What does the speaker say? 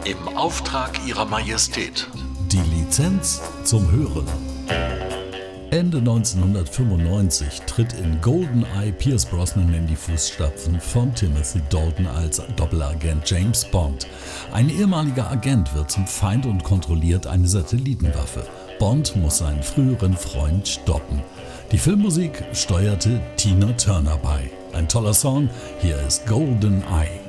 Im Auftrag Ihrer Majestät. Die Lizenz zum Hören. Ende 1995 tritt in GoldenEye Pierce Brosnan in die Fußstapfen von Timothy Dalton als Doppelagent James Bond. Ein ehemaliger Agent wird zum Feind und kontrolliert eine Satellitenwaffe. Bond muss seinen früheren Freund stoppen. Die Filmmusik steuerte Tina Turner bei. Ein toller Song, hier ist GoldenEye.